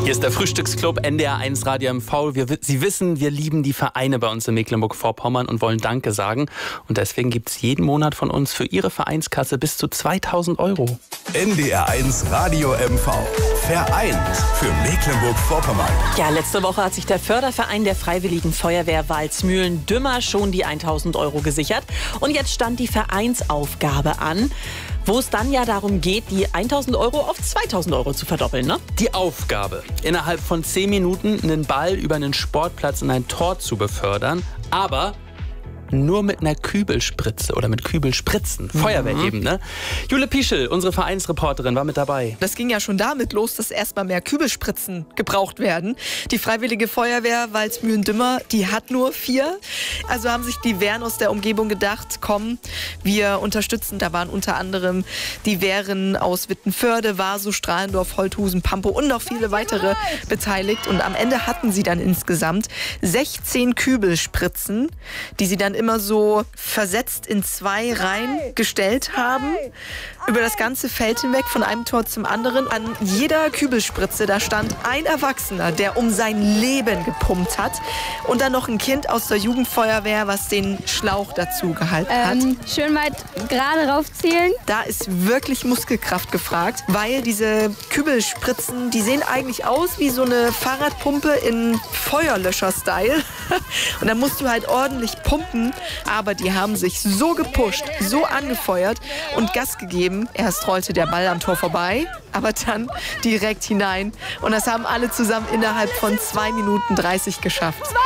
Hier ist der Frühstücksclub NDR1 Radio MV. Sie wissen, wir lieben die Vereine bei uns in Mecklenburg-Vorpommern und wollen Danke sagen. Und deswegen gibt es jeden Monat von uns für Ihre Vereinskasse bis zu 2.000 €. NDR1 Radio MV. Vereint für Mecklenburg-Vorpommern. Ja, letzte Woche hat sich der Förderverein der Freiwilligen Feuerwehr Walsmühlen-Dümmer schon die 1.000 € gesichert. Und jetzt stand die Vereinsaufgabe an, wo es dann ja darum geht, die 1.000 € auf 2.000 € zu verdoppeln, ne? Die Aufgabe, innerhalb von 10 Minuten einen Ball über einen Sportplatz in ein Tor zu befördern, aber nur mit einer Kübelspritze oder mit Kübelspritzen. Feuerwehr eben, ne? Jule Pieschel, unsere Vereinsreporterin, war mit dabei. Das ging ja schon damit los, dass erstmal mehr Kübelspritzen gebraucht werden. Die Freiwillige Feuerwehr Walsmühlen-Dümmer, die hat nur 4. Also haben sich die Wehren aus der Umgebung gedacht, komm, wir unterstützen. Da waren unter anderem die Wehren aus Wittenförde, Warsow, Strahlendorf, Holthusen, Pampow und noch viele weitere beteiligt. Und am Ende hatten sie dann insgesamt 16 Kübelspritzen, die sie dann immer so versetzt in 2 Reihen gestellt haben, über das ganze Feld hinweg, von einem Tor zum anderen. An jeder Kübelspritze, da stand ein Erwachsener, der um sein Leben gepumpt hat, und dann noch ein Kind aus der Jugendfeuerwehr, was den Schlauch dazu gehalten hat. Schön weit gerade raufzielen. Da ist wirklich Muskelkraft gefragt, weil diese Kübelspritzen, die sehen eigentlich aus wie so eine Fahrradpumpe in Feuerlöscher-Style. Und da musst du halt ordentlich pumpen, aber die haben sich so gepusht, so angefeuert und Gas gegeben. Erst rollte der Ball am Tor vorbei, aber dann direkt hinein. Und das haben alle zusammen innerhalb von 2 Minuten 30 geschafft. 2.000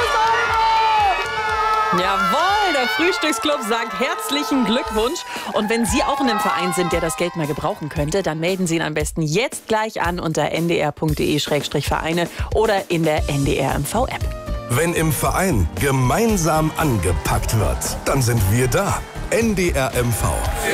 €! Jawohl, der Frühstücksclub sagt herzlichen Glückwunsch. Und wenn Sie auch in einem Verein sind, der das Geld mal gebrauchen könnte, dann melden Sie ihn am besten jetzt gleich an unter ndr.de/Vereine oder in der NDR MV-App. Wenn im Verein gemeinsam angepackt wird, dann sind wir da. NDR MV.